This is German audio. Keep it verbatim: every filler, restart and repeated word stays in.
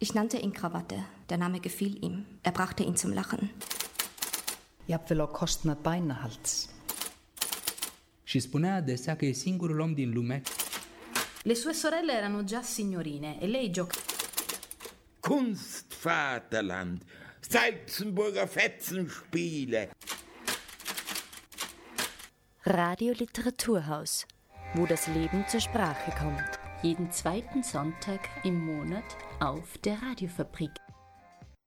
Ich nannte ihn Krawatte. Der Name gefiel ihm. Er brachte ihn zum Lachen. Jafnvel á kostnad bænahalds. Și spunea adesea că e singurul om din lume. Le sue sorelle erano già signorine e lei giocava. Kunstvaterland, Salzburger Fetzenspiele. Radio Literaturhaus, wo das Leben zur Sprache kommt. Jeden zweiten Sonntag im Monat auf der Radiofabrik.